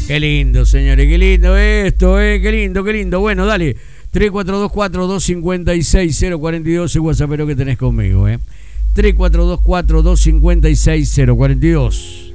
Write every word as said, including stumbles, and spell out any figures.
Qué lindo, señores, qué lindo esto, eh, qué lindo, qué lindo. Bueno, dale, tres cuatro dos cuatro dos cinco seis cero cuatro dos, el WhatsApp que tenés conmigo, eh. tres cuatro dos cuatro dos cinco seis cero cuatro dos.